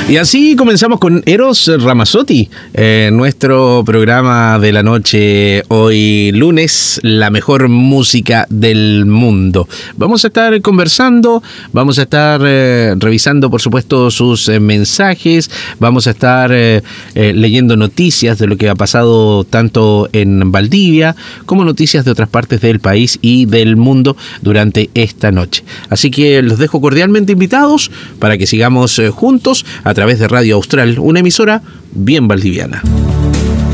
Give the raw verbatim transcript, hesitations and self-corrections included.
Y así comenzamos con Eros Ramazzotti, eh, nuestro programa de la noche hoy lunes, la mejor música del mundo. Vamos a estar conversando, vamos a estar eh, revisando por supuesto sus eh, mensajes, vamos a estar eh, eh, leyendo noticias de lo que ha pasado tanto en Valdivia como noticias de otras partes del país y del mundo durante esta noche. Así que los dejo cordialmente invitados para que sigamos eh, juntos a través de Radio Austral, una emisora bien valdiviana.